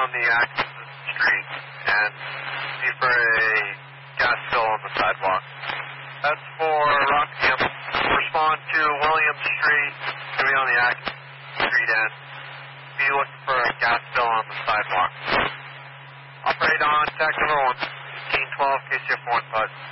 on the Atkinson Street and see for a gas spill on the sidewalk. That's for Rockingham. Respond to William Street, to be on the Atkinson Street end. Be looking for a gas spill on the sidewalk. Operate on tack number 1, 1512, KCF 1 5.